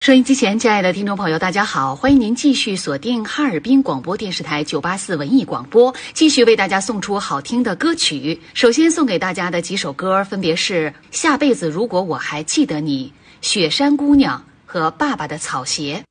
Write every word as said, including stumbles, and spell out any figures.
收音机前，亲爱的听众朋友，大家好！欢迎您继续锁定哈尔滨广播电视台九八四文艺广播，继续为大家送出好听的歌曲。首先送给大家的几首歌分别是《下辈子如果我还记得你》、《雪山姑娘》和《爸爸的草鞋》。